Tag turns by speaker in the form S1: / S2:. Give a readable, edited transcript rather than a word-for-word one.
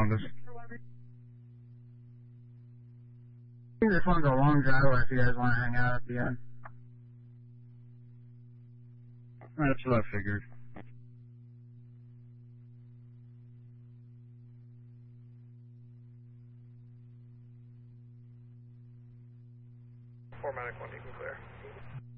S1: found us. I just want to go along driveway if you guys want to hang out at the end. That's what I figured.
S2: Medic 1, you can clear.